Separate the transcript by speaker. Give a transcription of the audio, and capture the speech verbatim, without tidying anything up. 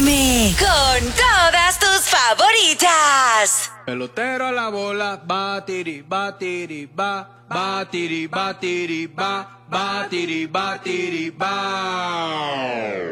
Speaker 1: M, con todas tus favoritas.
Speaker 2: Pelotero a la bola, batiri, batiri, ba, batiri, batiri, ba, batiri, batiri, ba.